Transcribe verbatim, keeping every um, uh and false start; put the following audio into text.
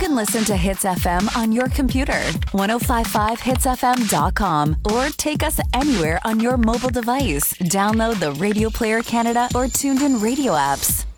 can listen to Hits F M on your computer, ten fifty-five hits f m dot com, or take us anywhere on your mobile device. Download the Radio Player Canada or Tuned In Radio apps.